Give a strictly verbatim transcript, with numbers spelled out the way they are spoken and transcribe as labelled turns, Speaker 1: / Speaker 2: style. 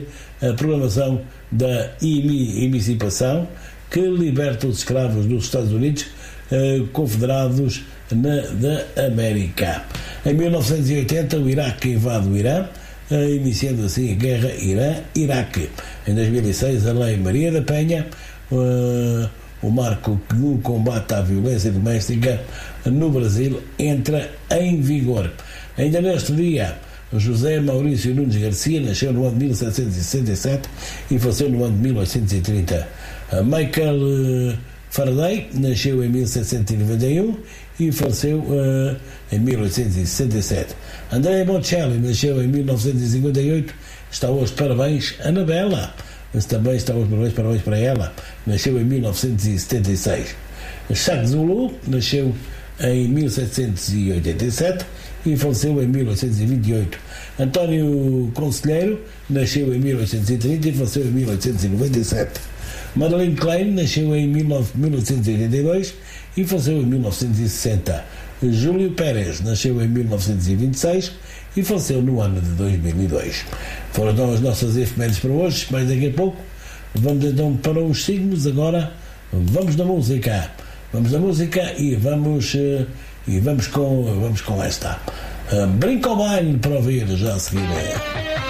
Speaker 1: a programação da emancipação que liberta os escravos dos Estados Unidos eh, confederados na, da América. Em mil novecentos e oitenta, o Iraque invade o Irã, eh, iniciando assim a guerra Irã-Iraque. Em dois mil e seis, a Lei Maria da Penha, eh, o marco no combate à violência doméstica no Brasil, entra em vigor. Ainda neste dia, José Maurício Nunes Garcia nasceu no ano de mil setecentos e sessenta e sete e faleceu no ano de mil oitocentos e trinta. Michael Faraday nasceu em mil setecentos e noventa e um e faleceu uh, em mil oitocentos e sessenta e sete. Andrea Bocelli nasceu em mil novecentos e cinquenta e oito. Está hoje de parabéns Anabela, mas também está hoje de parabéns, parabéns para ela. Nasceu em mil novecentos e setenta e seis. Jacques Zulu nasceu em mil setecentos e oitenta e sete e faleceu em mil oitocentos e vinte e oito. António Conselheiro nasceu em mil oitocentos e trinta e faleceu em mil oitocentos e noventa e sete. Madeleine Klein nasceu em mil novecentos e oitenta e dois e faleceu em mil novecentos e sessenta. Júlio Pérez nasceu em mil novecentos e vinte e seis e faleceu no ano de dois mil e dois. Foram então as nossas efemérides para hoje. Mais daqui a pouco vamos então para os signos. Agora vamos na música. Vamos na música e vamos, uh, e vamos, com, vamos com esta. Uh, Brinca ao baile para ouvir já a seguir.